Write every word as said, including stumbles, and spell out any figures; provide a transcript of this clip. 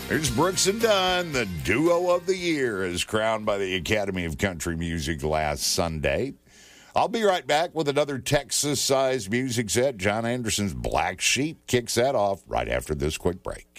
There's Brooks and Dunn, the duo of the year, as crowned by the Academy of Country Music last Sunday. I'll be right back with another Texas-sized music set. John Anderson's Black Sheep kicks that off right after this quick break.